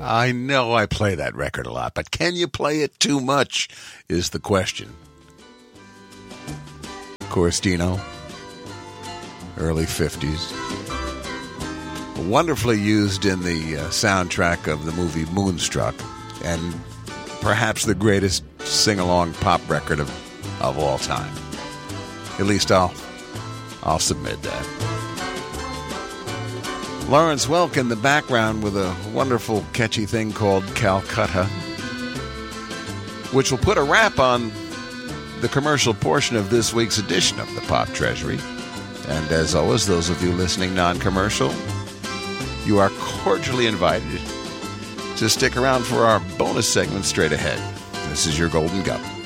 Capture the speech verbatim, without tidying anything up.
I know I play that record a lot, but can you play it too much is the question. Of course, Dino, early fifties. Wonderfully used in the uh, soundtrack of the movie Moonstruck, and perhaps the greatest sing-along pop record of, of all time. At least I'll, I'll submit that. Lawrence Welk in the background with a wonderful, catchy thing called Calcutta, which will put a wrap on the commercial portion of this week's edition of the Pop Treasury. And as always, those of you listening non-commercial, you are cordially invited to stick around for our bonus segment straight ahead. This is your Golden Cup.